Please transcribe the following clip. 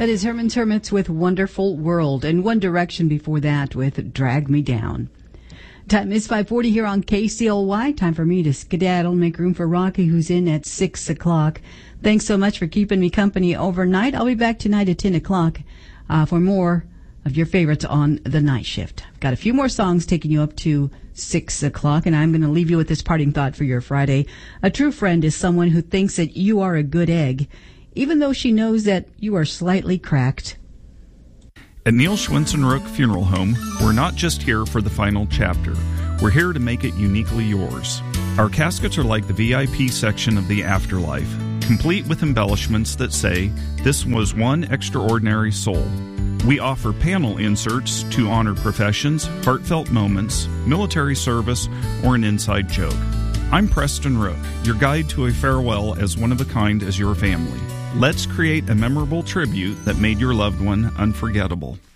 That is Herman's Hermits with Wonderful World, and One Direction before that with Drag Me Down. Time is 5:40 here on KCLY. Time for me to skedaddle, make room for Rocky, who's in at 6 o'clock. Thanks so much for keeping me company overnight. I'll be back tonight at 10 o'clock for more of your favorites on the night shift. I've got a few more songs taking you up to 6 o'clock, and I'm going to leave you with this parting thought for your Friday. A true friend is someone who thinks that you are a good egg, even though she knows that you are slightly cracked. At Neil Schwinson Rook Funeral Home, we're not just here for the final chapter. We're here to make it uniquely yours. Our caskets are like the VIP section of the afterlife, complete with embellishments that say, "This was one extraordinary soul." We offer panel inserts to honor professions, heartfelt moments, military service, or an inside joke. I'm Preston Rook, your guide to a farewell as one of a kind as your family. Let's create a memorable tribute that made your loved one unforgettable.